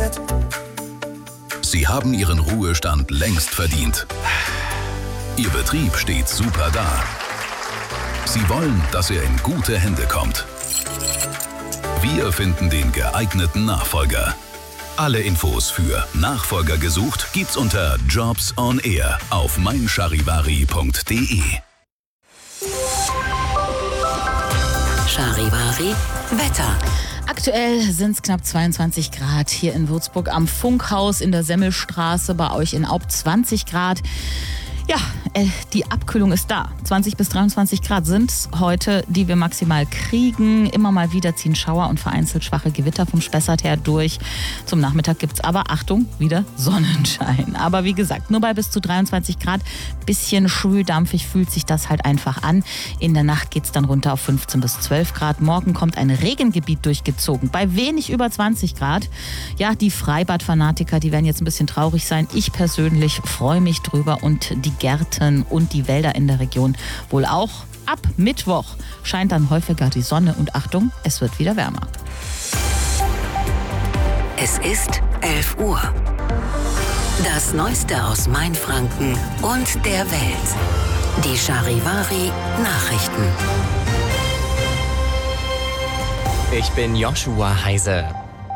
funktioniert. Sie haben Ihren Ruhestand längst verdient. Ihr Betrieb steht super da. Sie wollen, dass er in gute Hände kommt. Wir finden den geeigneten Nachfolger. Alle Infos für Nachfolger gesucht gibt's unter Jobs on Air auf meincharivari.de. Charivari Wetter. Aktuell sind es knapp 22 Grad hier in Würzburg am Funkhaus in der Semmelstraße, bei euch in Aub 20 Grad. Ja, die Abkühlung ist da. 20 bis 23 Grad sind es heute, die wir maximal kriegen. Immer mal wieder ziehen Schauer und vereinzelt schwache Gewitter vom Spessart her durch. Zum Nachmittag gibt es aber, Achtung, wieder Sonnenschein. Aber wie gesagt, nur bei bis zu 23 Grad. Bisschen schwüldampfig fühlt sich das halt einfach an. In der Nacht geht es dann runter auf 15 bis 12 Grad. Morgen kommt ein Regengebiet durchgezogen, bei wenig über 20 Grad. Ja, die Freibadfanatiker, die werden jetzt ein bisschen traurig sein. Ich persönlich freue mich drüber und die Gärten und die Wälder in der Region wohl auch. Ab Mittwoch scheint dann häufiger die Sonne und Achtung, es wird wieder wärmer. Es ist 11 Uhr. Das Neueste aus Mainfranken und der Welt. Die Charivari Nachrichten. Ich bin Joshua Heise.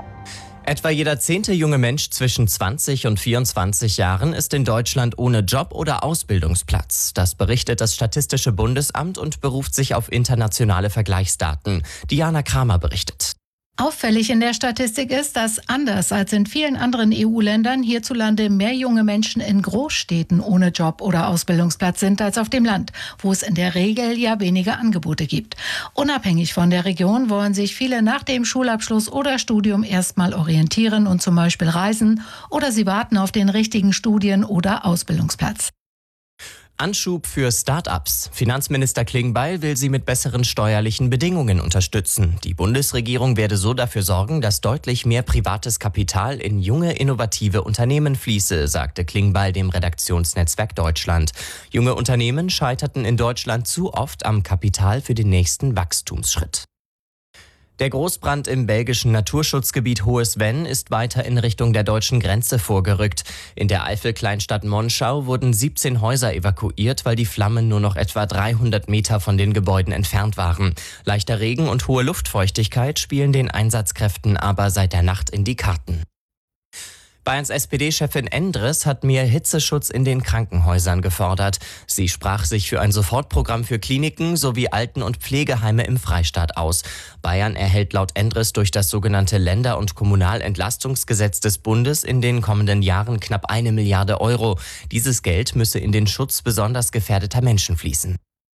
Etwa jeder 10. junge Mensch zwischen 20 und 24 Jahren ist in Deutschland ohne Job oder Ausbildungsplatz. Das berichtet das Statistische Bundesamt und beruft sich auf internationale Vergleichsdaten. Diana Kramer berichtet. Auffällig in der Statistik ist, dass anders als in vielen anderen EU-Ländern hierzulande mehr junge Menschen in Großstädten ohne Job oder Ausbildungsplatz sind als auf dem Land, wo es in der Regel ja weniger Angebote gibt. Unabhängig von der Region wollen sich viele nach dem Schulabschluss oder Studium erstmal orientieren und zum Beispiel reisen oder sie warten auf den richtigen Studien- oder Ausbildungsplatz. Anschub für Start-ups. Finanzminister Klingbeil will sie mit besseren steuerlichen Bedingungen unterstützen. Die Bundesregierung werde so dafür sorgen, dass deutlich mehr privates Kapital in junge, innovative Unternehmen fließe, sagte Klingbeil dem Redaktionsnetzwerk Deutschland. Junge Unternehmen scheiterten in Deutschland zu oft am Kapital für den nächsten Wachstumsschritt. Der Großbrand im belgischen Naturschutzgebiet Hohes Venn ist weiter in Richtung der deutschen Grenze vorgerückt. In der Eifel-Kleinstadt Monschau wurden 17 Häuser evakuiert, weil die Flammen nur noch etwa 300 Meter von den Gebäuden entfernt waren. Leichter Regen und hohe Luftfeuchtigkeit spielen den Einsatzkräften aber seit der Nacht in die Karten. Bayerns SPD-Chefin Endres hat mehr Hitzeschutz in den Krankenhäusern gefordert. Sie sprach sich für ein Sofortprogramm für Kliniken sowie Alten- und Pflegeheime im Freistaat aus. Bayern erhält laut Endres durch das sogenannte Länder- und Kommunalentlastungsgesetz des Bundes in den kommenden Jahren knapp 1 Milliarde Euro. Dieses Geld müsse in den Schutz besonders gefährdeter Menschen fließen.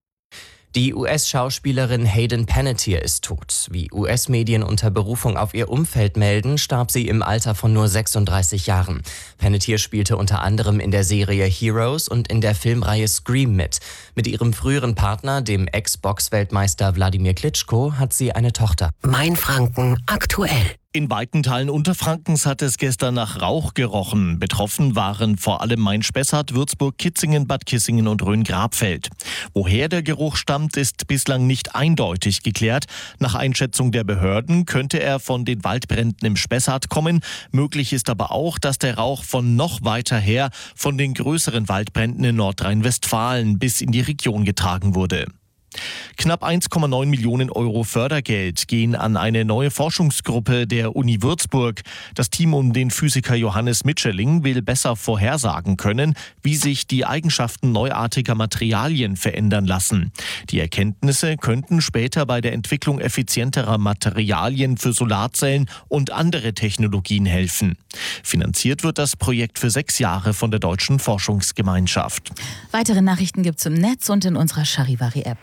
Die US-Schauspielerin Hayden Panettiere ist tot. Wie US-Medien unter Berufung auf ihr Umfeld melden, starb sie im Alter von nur 36 Jahren. Panettiere spielte unter anderem in der Serie Heroes und in der Filmreihe Scream mit. Mit ihrem früheren Partner, dem Ex-Box-Weltmeister Wladimir Klitschko, hat sie eine Tochter. Mainfranken aktuell. In weiten Teilen Unterfrankens hat es gestern nach Rauch gerochen. Betroffen waren vor allem Main-Spessart, Würzburg, Kitzingen, Bad Kissingen und Rhön-Grabfeld. Woher der Geruch stammt, ist bislang nicht eindeutig geklärt. Nach Einschätzung der Behörden könnte er von den Waldbränden im Spessart kommen. Möglich ist aber auch, dass der Rauch von noch weiter her von den größeren Waldbränden in Nordrhein-Westfalen bis in die Region getragen wurde. Knapp 1,9 Millionen Euro Fördergeld gehen an eine neue Forschungsgruppe der Uni Würzburg. Das Team um den Physiker Johannes Mitscherling will besser vorhersagen können, wie sich die Eigenschaften neuartiger Materialien verändern lassen. Die Erkenntnisse könnten später bei der Entwicklung effizienterer Materialien für Solarzellen und andere Technologien helfen. Finanziert wird das Projekt für 6 Jahre von der Deutschen Forschungsgemeinschaft. Weitere Nachrichten gibt's im Netz und in unserer Charivari-App.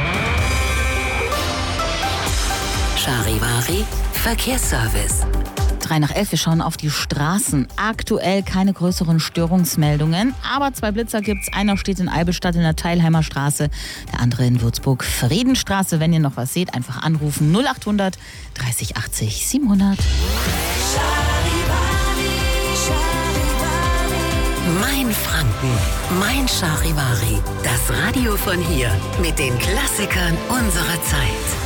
Charivari Verkehrsservice. 3 nach 11, wir schauen auf die Straßen. Aktuell keine größeren Störungsmeldungen, aber 2 Blitzer gibt's. Einer steht in Eibelstadt in der Teilheimer Straße, der andere in Würzburg Friedenstraße. Wenn ihr noch was seht, einfach anrufen 0800 30 80 700. Mainfranken, mein Charivari. Das Radio von hier mit den Klassikern unserer Zeit.